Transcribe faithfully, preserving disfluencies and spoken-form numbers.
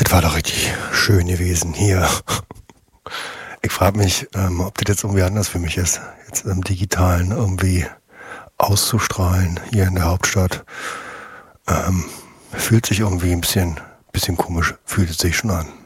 Das war doch richtig schön gewesen hier. Ich frage mich, ähm, ob das jetzt irgendwie anders für mich ist, jetzt im Digitalen irgendwie auszustrahlen hier in der Hauptstadt. Ähm, fühlt sich irgendwie ein bisschen, bisschen komisch, fühlt es sich schon an.